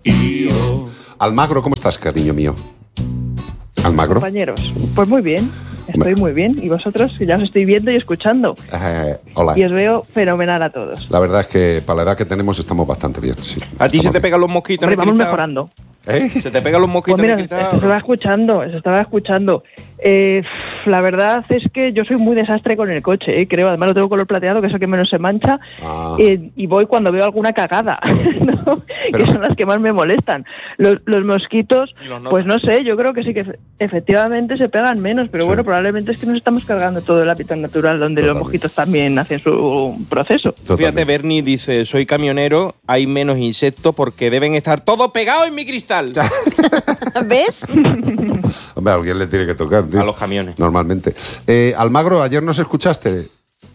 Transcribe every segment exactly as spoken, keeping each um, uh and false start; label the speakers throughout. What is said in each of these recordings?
Speaker 1: Almagro, ¿cómo estás, cariño mío? Almagro.
Speaker 2: Compañeros, pues muy bien, estoy Hombre. muy bien. ¿Y vosotros? Que ya os estoy viendo y escuchando.
Speaker 1: Eh, hola.
Speaker 2: Y os veo fenomenal a todos.
Speaker 1: La verdad es que para la edad que tenemos estamos bastante bien, sí.
Speaker 3: ¿A ti se te
Speaker 1: bien.
Speaker 3: pegan los mosquitos?
Speaker 2: Hombre, vamos mejorando.
Speaker 1: ¿Eh?
Speaker 3: ¿Se te pegan los mosquitos?
Speaker 2: Pues mira, se estaba escuchando, se estaba escuchando. Eh, la verdad es que yo soy muy desastre con el coche, ¿eh? Creo. Además lo tengo color plateado, que es el que menos se mancha. Ah. Eh, y voy cuando veo alguna cagada, ¿no? Pero... que son las que más me molestan. Los, los mosquitos, pues no sé, yo creo que sí que efectivamente se pegan menos, pero sí. Bueno, probablemente es que nos estamos cargando todo el hábitat natural donde Totalmente. los mosquitos también hacen su proceso.
Speaker 3: Totalmente. Fíjate, Bernie dice, soy camionero, hay menos insectos porque deben estar todos pegados en mi cristal.
Speaker 4: ¿Ves?
Speaker 1: Hombre, a alguien le tiene que tocar, tío.
Speaker 3: A los camiones.
Speaker 1: Normalmente. Eh, Almagro, ¿ayer nos escuchaste?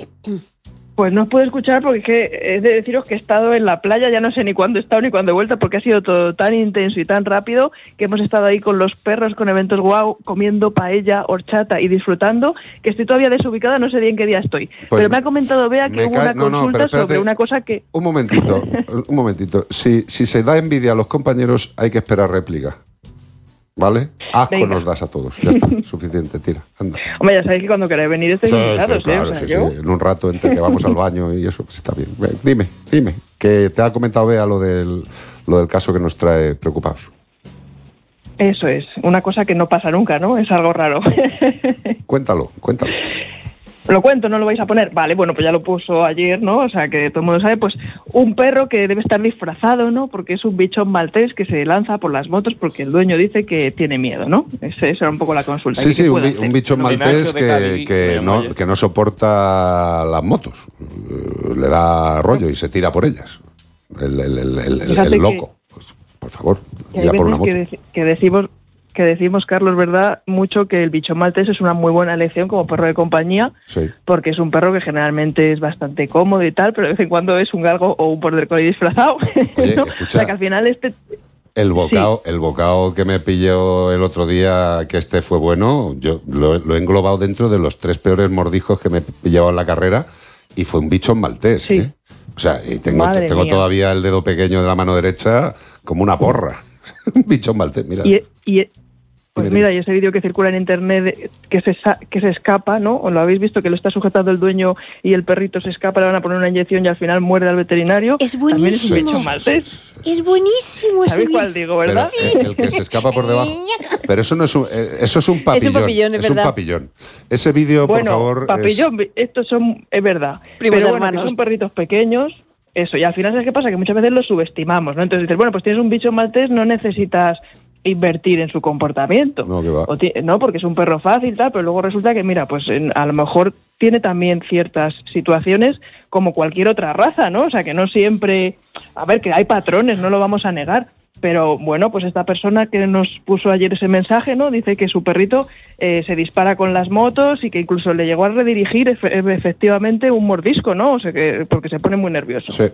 Speaker 2: Pues no os puedo escuchar porque es que he de deciros que he estado en la playa, ya no sé ni cuándo he estado ni cuándo he vuelto, porque ha sido todo tan intenso y tan rápido que hemos estado ahí con los perros, con eventos guau, comiendo paella, horchata y disfrutando, que estoy todavía desubicada, no sé bien qué día estoy. Pues pero me ha comentado Bea que hubo cae... una no, consulta no, sobre una cosa que...
Speaker 1: Un momentito, un momentito. Si, si se da envidia a los compañeros, hay que esperar réplica. ¿Vale? Asco Venga. nos das a todos. Ya está, suficiente, tira. Anda.
Speaker 2: Hombre, ya sabéis que cuando queráis venir estáis sí, invitados,
Speaker 1: sí, claro,
Speaker 2: ¿eh? O sea,
Speaker 1: sí,
Speaker 2: yo...
Speaker 1: sí. En un rato entre que vamos al baño y eso, pues está bien. Dime, dime, que te ha comentado Bea lo del, lo del caso que nos trae preocupados.
Speaker 2: Eso es, una cosa que no pasa nunca, ¿no? Es algo raro.
Speaker 1: Cuéntalo, cuéntalo.
Speaker 2: Lo cuento, no lo vais a poner. Vale, bueno, pues ya lo puso ayer, ¿no? O sea, que todo el mundo sabe, pues un perro que debe estar disfrazado, ¿no? Porque es un bichón maltés que se lanza por las motos porque el dueño dice que tiene miedo, ¿no? Esa era un poco la consulta.
Speaker 1: Sí, sí, un, bi un bichón maltés que, que, no, que no soporta las motos. Le da rollo y se tira por ellas. El, el, el, el, el, el loco. Que, pues, por favor, ir a por una moto.
Speaker 2: Que, dec que decimos... que decimos, Carlos, ¿verdad? Mucho que el bichón maltés es una muy buena elección como perro de compañía, sí. porque es un perro que generalmente es bastante cómodo y tal, pero de vez en cuando es un galgo o un border collie disfrazado.
Speaker 1: Oye,
Speaker 2: ¿no?
Speaker 1: escucha,
Speaker 2: o sea, que al final este...
Speaker 1: El bocado, sí. el bocado que me pilló el otro día, que este fue bueno, yo lo, lo he englobado dentro de los tres peores mordijos que me pillaba en la carrera y fue un bichón maltés, sí. ¿eh? O sea, y tengo, tengo todavía el dedo pequeño de la mano derecha como una porra. Un bichón maltés, mira.
Speaker 2: Y, y, Pues mira, y ese vídeo que circula en internet que se, que se escapa, ¿no? ¿O lo habéis visto? Que lo está sujetando el dueño y el perrito se escapa, le van a poner una inyección y al final muerde al veterinario.
Speaker 4: Es buenísimo.
Speaker 2: También es un bichón maltés.
Speaker 4: Es buenísimo ese
Speaker 2: ¿Sabéis cuál digo, verdad?
Speaker 1: Pero, sí. el, el que se escapa por debajo. Pero eso no es un, eso es un papillón. Es un papillón, es, es verdad. un papillón. Ese vídeo,
Speaker 2: bueno,
Speaker 1: por favor.
Speaker 2: Papillón, es... estos son, es verdad.
Speaker 4: Primos
Speaker 2: pero
Speaker 4: hermanos.
Speaker 2: Bueno, que son perritos pequeños. Eso, y al final, ¿sabes qué pasa? Que muchas veces los subestimamos, ¿no? Entonces dices, bueno, pues tienes un bichón maltés, no necesitas invertir en su comportamiento.
Speaker 1: No, que va.
Speaker 2: O no, porque es un perro fácil, tal, pero luego resulta que, mira, pues en, a lo mejor tiene también ciertas situaciones como cualquier otra raza, ¿no? O sea, que no siempre... A ver, que hay patrones, no lo vamos a negar, pero bueno, pues esta persona que nos puso ayer ese mensaje, ¿no? Dice que su perrito eh, se dispara con las motos y que incluso le llegó a redirigir efe efectivamente un mordisco, ¿no? O sea, que porque se pone muy nervioso.
Speaker 1: Sí.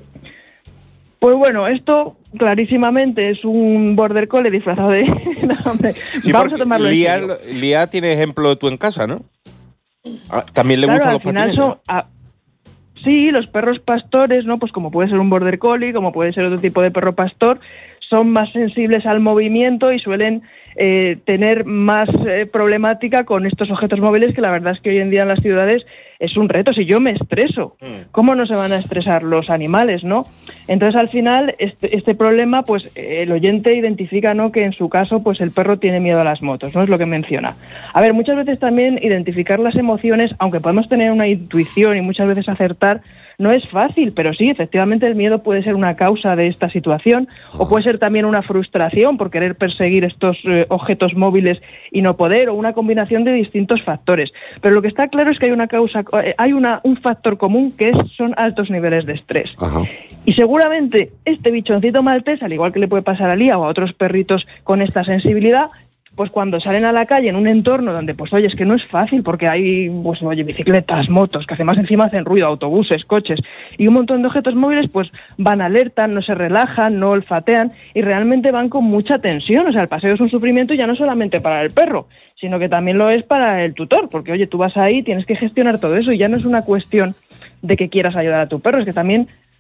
Speaker 2: Pues bueno, esto clarísimamente es un border collie disfrazado de... no, hombre,
Speaker 3: sí,
Speaker 2: vamos a tomarlo
Speaker 3: Lía,
Speaker 2: en serio.
Speaker 3: Lía tiene ejemplo tú en casa, ¿no? Ah, también le
Speaker 2: claro,
Speaker 3: gustan los patines.
Speaker 2: Son, a, sí, los perros pastores, ¿no? Pues como puede ser un border collie, como puede ser otro tipo de perro pastor, son más sensibles al movimiento y suelen eh, tener más eh, problemática con estos objetos móviles que la verdad es que hoy en día en las ciudades es un reto. Si yo me estreso, ¿cómo no se van a estresar los animales, no? Entonces, al final, este, este problema, pues el oyente identifica, ¿no?, que en su caso, pues el perro tiene miedo a las motos, ¿no? Es lo que menciona. A ver, muchas veces también identificar las emociones, aunque podemos tener una intuición y muchas veces acertar, no es fácil, pero sí, efectivamente el miedo puede ser una causa de esta situación o puede ser también una frustración por querer perseguir estos eh, objetos móviles y no poder, o una combinación de distintos factores. Pero lo que está claro es que hay una causa, eh, hay una, un factor común que es, son altos niveles de estrés.
Speaker 1: Ajá.
Speaker 2: Y seguramente este bichoncito maltés, al igual que le puede pasar a Lía o a otros perritos con esta sensibilidad, pues cuando salen a la calle en un entorno donde, pues oye, es que no es fácil porque hay, pues oye, bicicletas, motos, que además encima hacen ruido, autobuses, coches y un montón de objetos móviles, pues van alerta, no se relajan, no olfatean y realmente van con mucha tensión. O sea, el paseo es un sufrimiento ya no solamente para el perro, sino que también lo es para el tutor, porque oye, tú vas ahí, tienes que gestionar todo eso y ya no es una cuestión de que quieras ayudar a tu perro, es que también, pues oye,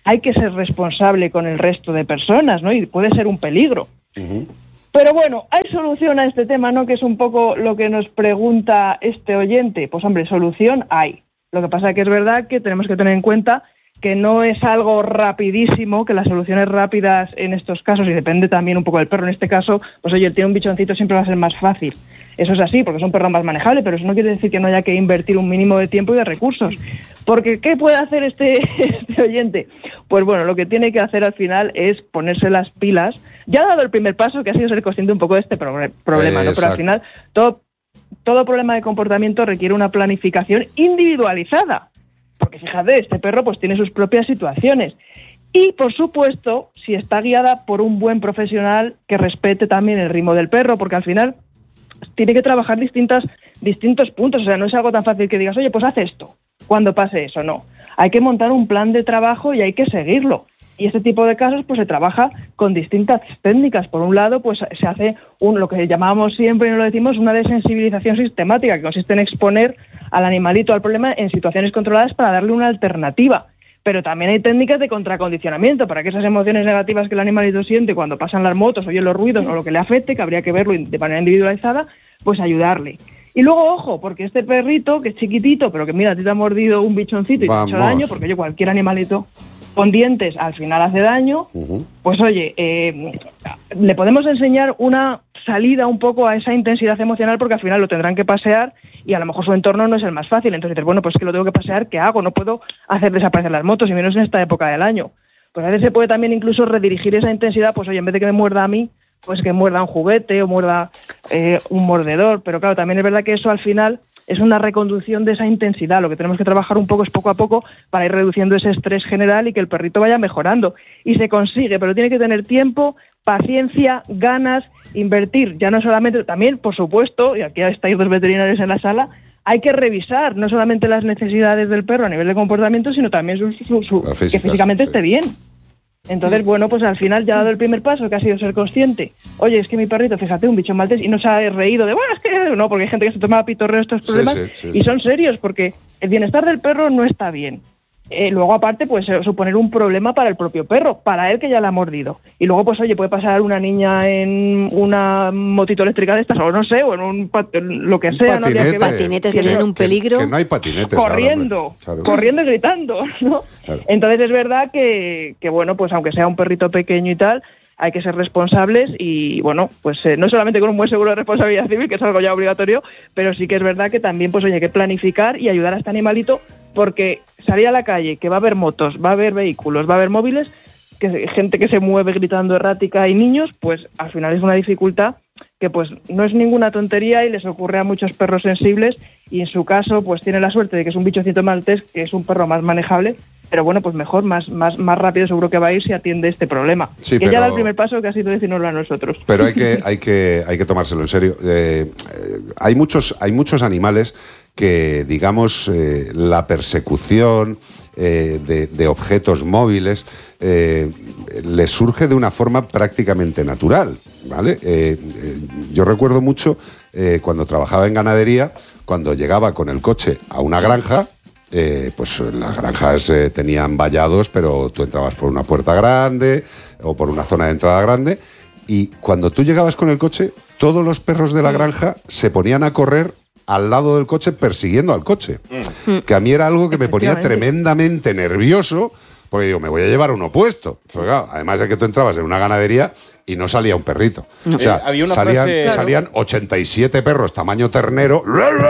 Speaker 2: hay que ser responsable con el resto de personas, ¿no? Y puede ser un peligro. Uh-huh. Pero bueno, ¿hay solución a este tema, no? Que es un poco lo que nos pregunta este oyente. Pues hombre, solución hay. Lo que pasa es que es verdad que tenemos que tener en cuenta que no es algo rapidísimo, que las soluciones rápidas en estos casos, y depende también un poco del perro, en este caso, pues oye, el tiene un bichoncito siempre va a ser más fácil. Eso es así, porque es un perro más manejable, pero eso no quiere decir que no haya que invertir un mínimo de tiempo y de recursos. Porque, ¿qué puede hacer este, este oyente? Pues bueno, lo que tiene que hacer al final es ponerse las pilas. Ya ha dado el primer paso, que ha sido ser consciente un poco de este pro- problema, eh, ¿no? Pero al final, todo, todo problema de comportamiento requiere una planificación individualizada. Porque fíjate, este perro pues tiene sus propias situaciones. Y, por supuesto, si está guiada por un buen profesional que respete también el ritmo del perro, porque al final tiene que trabajar distintas, distintos puntos. O sea, no es algo tan fácil que digas, oye, pues haz esto cuando pase eso. No. Hay que montar un plan de trabajo y hay que seguirlo. Y este tipo de casos pues se trabaja con distintas técnicas. Por un lado, pues se hace un, lo que llamábamos siempre y no lo decimos, una desensibilización sistemática, que consiste en exponer al animalito al problema en situaciones controladas para darle una alternativa. Pero también hay técnicas de contracondicionamiento para que esas emociones negativas que el animalito siente cuando pasan las motos, oye los ruidos o lo que le afecte, que habría que verlo de manera individualizada, pues ayudarle. Y luego, ojo, porque este perrito, que es chiquitito, pero que mira, a ti te ha mordido un bichoncito y Vamos. te ha hecho daño, porque oye, cualquier animalito con dientes al final hace daño, uh-huh. pues oye, eh, le podemos enseñar una salida un poco a esa intensidad emocional, porque al final lo tendrán que pasear y a lo mejor su entorno no es el más fácil. Entonces dices, bueno, pues que lo tengo que pasear, ¿qué hago? No puedo hacer desaparecer las motos, y menos en esta época del año. Pues a veces se puede también incluso redirigir esa intensidad, pues oye, en vez de que me muerda a mí, pues que muerda un juguete o muerda eh, un mordedor. Pero claro, también es verdad que eso al final es una reconducción de esa intensidad. Lo que tenemos que trabajar un poco es poco a poco para ir reduciendo ese estrés general y que el perrito vaya mejorando. Y se consigue, pero tiene que tener tiempo, paciencia, ganas, invertir. Ya no solamente, también, por supuesto, y aquí estáis dos veterinarios en la sala, hay que revisar no solamente las necesidades del perro a nivel de comportamiento, sino también su, su, su, física, que físicamente sí. esté bien. Entonces, bueno, pues al final ya ha dado el primer paso, que ha sido ser consciente. Oye, es que mi perrito, fíjate, un bicho maltés, y no se ha reído de, bueno, es que no, porque hay gente que se toma a pitorreo estos problemas, sí, sí, sí, y son serios, porque el bienestar del perro no está bien. Eh, luego, aparte, pues suponer un problema para el propio perro, para él que ya la ha mordido. Y luego, pues oye, puede pasar una niña en una motito eléctrica de estas, o no sé, o en un pat- lo que
Speaker 1: un
Speaker 2: sea.
Speaker 1: Patinete,
Speaker 2: no habría que
Speaker 4: patinetes que tienen un peligro.
Speaker 1: Que, que no hay patinetes.
Speaker 2: Corriendo, claro, corriendo y gritando, ¿no? Claro. Entonces es verdad que, que, bueno, pues aunque sea un perrito pequeño y tal, hay que ser responsables y, bueno, pues eh, no solamente con un buen seguro de responsabilidad civil, que es algo ya obligatorio, pero sí que es verdad que también, pues oye, hay que planificar y ayudar a este animalito, porque salir a la calle, que va a haber motos, va a haber vehículos, va a haber móviles, que gente que se mueve gritando errática y niños, pues al final es una dificultad que pues no es ninguna tontería y les ocurre a muchos perros sensibles, y en su caso pues tiene la suerte de que es un bichocito maltés, que es un perro más manejable, pero bueno, pues mejor, más, más, más rápido seguro que va a ir si atiende este problema. Sí, que pero, ya da el primer paso, que ha sido decirnoslo a nosotros.
Speaker 1: Pero hay que, hay que, hay que tomárselo en serio. Eh, eh, hay muchos, hay muchos animales que, digamos, eh, la persecución eh, de, de objetos móviles eh, les surge de una forma prácticamente natural, ¿vale? Eh, eh, yo recuerdo mucho eh, cuando trabajaba en ganadería, cuando llegaba con el coche a una granja. Eh, pues las granjas eh, tenían vallados, pero tú entrabas por una puerta grande o por una zona de entrada grande, y cuando tú llegabas con el coche, todos los perros de la granja se ponían a correr al lado del coche persiguiendo al coche, mm. que a mí era algo que me ponía tremendamente nervioso, porque digo, me voy a llevar uno puesto. Pero claro, además de que tú entrabas en una ganadería y no salía un perrito. No. O sea, eh, había una salían, frase... salían ochenta y siete perros tamaño ternero.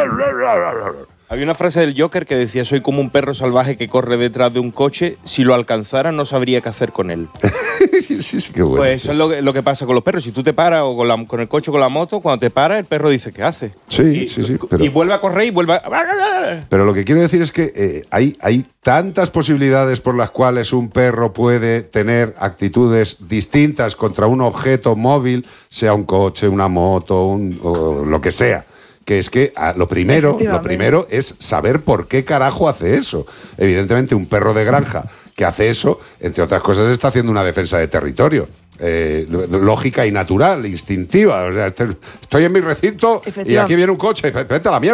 Speaker 3: Había una frase del Joker que decía: soy como un perro salvaje que corre detrás de un coche, si lo alcanzara no sabría qué hacer con él.
Speaker 1: sí, sí, sí, qué bueno.
Speaker 3: Pues eso es lo que, lo que pasa con los perros. Si tú te paras o con, la, con el coche o con la moto, cuando te paras, el perro dice, ¿qué hace?
Speaker 1: Sí,
Speaker 3: y,
Speaker 1: sí, sí. Pero,
Speaker 3: y vuelve a correr y vuelve a...
Speaker 1: Pero lo que quiero decir es que eh, hay, hay tantas posibilidades por las cuales un perro puede tener actitudes distintas contra un objeto móvil, sea un coche, una moto, un, o lo que sea, que es que ah, lo primero, lo primero es saber por qué carajo hace eso. Evidentemente, un perro de granja que hace eso, entre otras cosas, está haciendo una defensa de territorio. Eh, lógica y natural, instintiva. O sea, estoy en mi recinto y aquí viene un coche, vete a la mierda.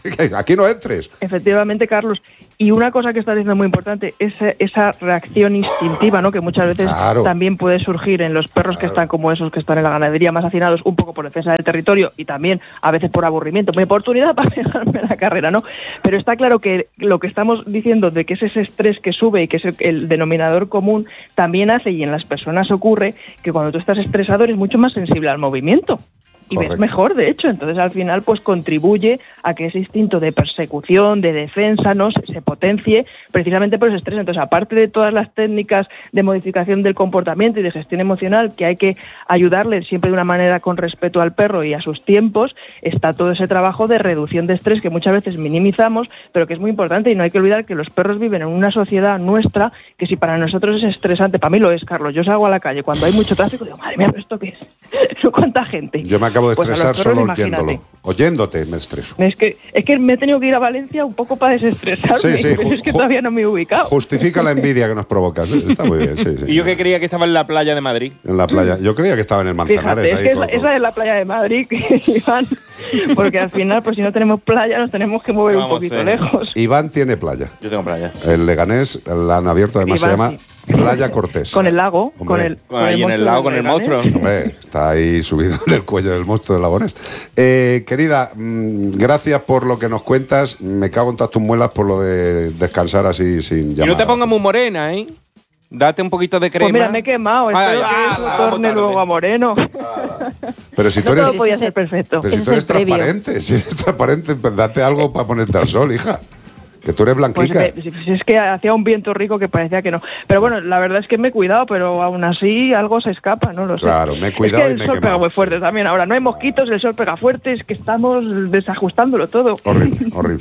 Speaker 1: aquí no entres.
Speaker 2: Efectivamente, Carlos. Y una cosa que está diciendo muy importante, esa, esa reacción instintiva, ¿no? Que muchas veces
Speaker 1: claro.
Speaker 2: también puede surgir en los perros claro. que están como esos que están en la ganadería más hacinados, un poco por defensa del territorio y también a veces por aburrimiento, mi oportunidad para dejarme la carrera, ¿no? Pero está claro que lo que estamos diciendo de que es ese estrés que sube y que es el, el denominador común, también hace, y en las personas ocurre, que cuando tú estás estresado eres mucho más sensible al movimiento. Y Correcto. ves mejor, de hecho. Entonces, al final, pues contribuye a que ese instinto de persecución, de defensa, ¿no? se, se potencie precisamente por ese estrés. Entonces, aparte de todas las técnicas de modificación del comportamiento y de gestión emocional, que hay que ayudarle siempre de una manera con respeto al perro y a sus tiempos, está todo ese trabajo de reducción de estrés que muchas veces minimizamos, pero que es muy importante. Y no hay que olvidar que los perros viven en una sociedad nuestra que si para nosotros es estresante, para mí lo es, Carlos. Yo salgo a la calle cuando hay mucho tráfico y digo, madre mía, ¿pero esto qué es? ¿Cuánta gente?
Speaker 1: Yo me acabo de
Speaker 2: pues
Speaker 1: estresar
Speaker 2: perros,
Speaker 1: solo oyéndolo. Oyéndote me estreso.
Speaker 2: Es que, es que me he tenido que ir a Valencia un poco para desestresarme,
Speaker 1: sí, sí,
Speaker 2: pero es que todavía no me he ubicado.
Speaker 1: Justifica la envidia que nos provocas. Está muy bien, sí, sí.
Speaker 3: Y yo que creía que estaba en la playa de Madrid.
Speaker 1: En la playa. Yo creía que estaba en el Manzanares.
Speaker 2: Fíjate,
Speaker 1: ahí
Speaker 2: es que
Speaker 1: con,
Speaker 2: esa, esa es la playa de Madrid, Iván, porque al final, pues si no tenemos playa, nos tenemos que mover Vamos un poquito lejos.
Speaker 1: Iván tiene playa.
Speaker 3: Yo tengo playa.
Speaker 1: El Leganés la han abierto, además Iván, se llama... Sí. Playa Cortés.
Speaker 2: Con el lago.
Speaker 1: Hombre.
Speaker 2: Con el, con
Speaker 3: ahí
Speaker 2: el
Speaker 3: en el lago, con el monstruo.
Speaker 1: Hombre, está ahí subido en el cuello del monstruo del Lagonés. Eh, querida, mmm, gracias por lo que nos cuentas. Me cago en todas tus muelas por lo de descansar así sin llamar.
Speaker 3: Y no te pongas muy morena, ¿eh? Date un poquito de crema.
Speaker 2: Pues mira, me he quemado. Espero
Speaker 3: Ay,
Speaker 2: que
Speaker 3: ah,
Speaker 2: eso
Speaker 3: la,
Speaker 2: torne luego a moreno.
Speaker 1: Ah. Pero si tú
Speaker 2: no
Speaker 1: eres...
Speaker 2: todo podía ser perfecto.
Speaker 1: Pero si tú eres transparente, si eres transparente, pues date algo para ponerte al sol, hija. Que tú eres blanquica.
Speaker 2: Pues, eh, es que hacía un viento rico que parecía que no. Pero bueno, la verdad es que me he cuidado, pero aún así algo se escapa, no lo sé.
Speaker 1: Claro, me he cuidado
Speaker 2: es que
Speaker 1: y me
Speaker 2: el sol
Speaker 1: he
Speaker 2: pega
Speaker 1: quemado.
Speaker 2: muy fuerte también. Ahora no hay mosquitos, el sol pega fuerte, es que estamos desajustándolo todo.
Speaker 1: Horrible, horrible.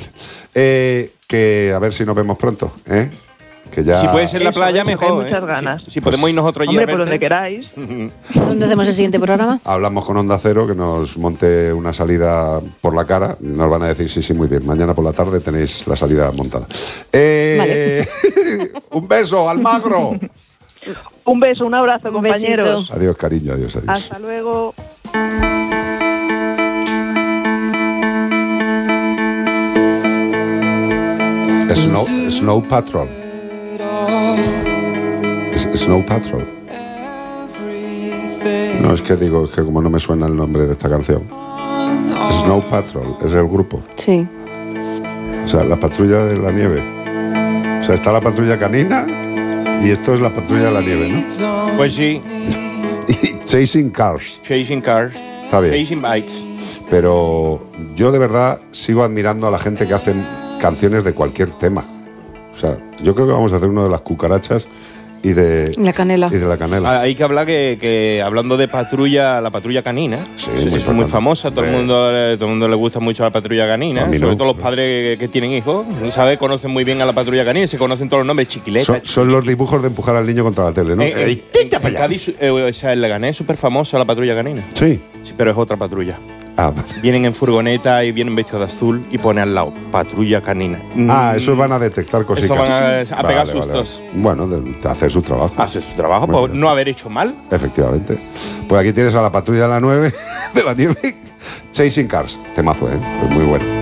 Speaker 1: Eh, que a ver si nos vemos pronto, ¿eh? Que ya...
Speaker 3: Si puede ser la
Speaker 2: Eso,
Speaker 3: playa,
Speaker 2: ¿eh?
Speaker 3: mejor.
Speaker 2: Hay muchas
Speaker 3: ¿eh?
Speaker 2: ganas.
Speaker 3: Si, si podemos ir nosotros
Speaker 2: Hombre,
Speaker 3: allí a
Speaker 2: por donde
Speaker 3: verte.
Speaker 2: queráis.
Speaker 4: ¿Dónde hacemos el siguiente programa?
Speaker 1: Hablamos con Onda Cero que nos monte una salida por la cara. Nos van a decir, sí, sí, muy bien. Mañana por la tarde tenéis la salida montada. Eh, vale. Un beso, Almagro.
Speaker 2: Un beso, un abrazo,
Speaker 4: Un
Speaker 2: compañeros.
Speaker 4: besito.
Speaker 1: Adiós, cariño, adiós, adiós.
Speaker 2: Hasta luego.
Speaker 1: Snow, Snow Patrol. Es- Snow Patrol. No, es que digo, es que como no me suena el nombre de esta canción. Snow Patrol, es el grupo.
Speaker 4: Sí.
Speaker 1: O sea, la patrulla de la nieve. O sea, está la patrulla canina y esto es la patrulla de la nieve, ¿no?
Speaker 3: Pues sí,
Speaker 1: Y Chasing Cars.
Speaker 3: chasing cars,
Speaker 1: Está bien.
Speaker 3: chasing bikes.
Speaker 1: Pero yo de verdad sigo admirando a la gente que hacen canciones de cualquier tema. O sea, yo creo que vamos a hacer uno de las cucarachas y de
Speaker 4: La canela.
Speaker 1: y de la canela.
Speaker 3: Ah, Hay que hablar que, que hablando de patrulla, la patrulla canina,
Speaker 1: Sí,
Speaker 3: sí,
Speaker 1: muy
Speaker 3: sí, es muy
Speaker 1: importante.
Speaker 3: famosa, todo el
Speaker 1: Hombre.
Speaker 3: mundo eh, todo el mundo le gusta mucho la patrulla canina,
Speaker 1: A mí no.
Speaker 3: sobre todo los padres que, que tienen hijos, ¿sabes? Conocen muy bien a la patrulla canina, se conocen todos los nombres, Chiquileta.
Speaker 1: Son, son los dibujos de empujar al niño contra la tele, ¿no?
Speaker 3: Eh, eh,
Speaker 1: ¡Ey, tita pa'
Speaker 3: en
Speaker 1: allá!
Speaker 3: Cádiz, eh, o sea, en Leganés es súper famosa la patrulla canina,
Speaker 1: Sí.
Speaker 3: sí, pero es otra patrulla.
Speaker 1: Ah, vale.
Speaker 3: Vienen en furgoneta y vienen vestidos de azul y pone al lado patrulla canina.
Speaker 1: Ah,
Speaker 3: Mm,
Speaker 1: esos van a detectar cositas.
Speaker 3: Eso van a- a pegar sustos.
Speaker 1: Bueno, de, de hacer su trabajo.
Speaker 3: Hace su trabajo
Speaker 1: Muy
Speaker 3: por
Speaker 1: bien.
Speaker 3: no haber hecho mal.
Speaker 1: Efectivamente. Pues aquí tienes a la patrulla de la nueve, de la nieve, Chasing Cars. Temazo, ¿eh? Es muy bueno.